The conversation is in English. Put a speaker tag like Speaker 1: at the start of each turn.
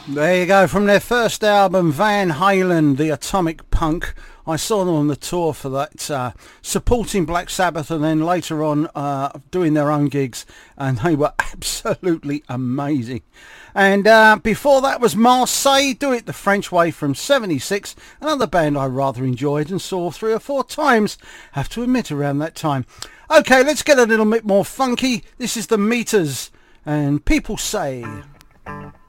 Speaker 1: There you go, from their first album, Van Halen, the Atomic Punk. I saw them on the tour for that, supporting Black Sabbath, and then later on doing their own gigs, and they were absolutely amazing. And before that was Marseille, Do It the French Way from 76, another band I rather enjoyed and saw 3 or 4 times, have to admit, around that time. Okay, let's get a little bit more funky. This is the Meters, and People Say.